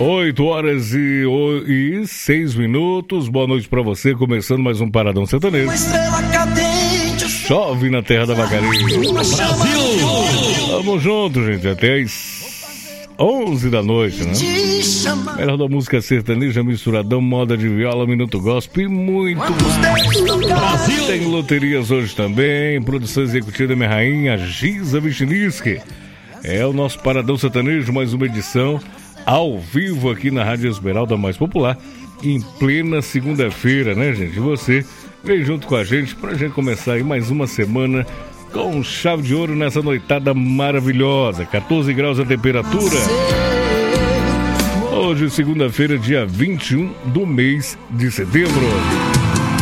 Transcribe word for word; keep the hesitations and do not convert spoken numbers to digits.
oito horas e, e seis minutos. Boa noite pra você. Começando mais um Paradão Sertanejo. Chove na terra da Vacaria. Brasil! Tamo junto, gente. Até as onze da noite, né? Melhor da música sertaneja, misturadão, moda de viola, minuto gospel e muito mais. Brasil! Tem loterias hoje também. Produção executiva da minha rainha, Giza Vichniski. É o nosso Paradão Sertanejo, mais uma edição ao vivo aqui na Rádio Esmeralda Mais Popular, em plena segunda-feira, né, gente? E você vem junto com a gente pra gente começar aí mais uma semana com chave de ouro nessa noitada maravilhosa. catorze graus a temperatura. Hoje, segunda-feira, dia vinte e um do mês de setembro.